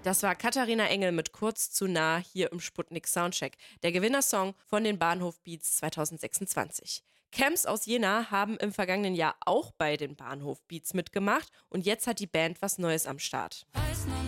Das war Katharina Engel mit Kurz zu nah hier im Sputnik Soundcheck, der Gewinnersong von den Bahnhof Beats 2026. Camps aus Jena haben im vergangenen Jahr auch bei den Bahnhof Beats mitgemacht und jetzt hat die Band was Neues am Start.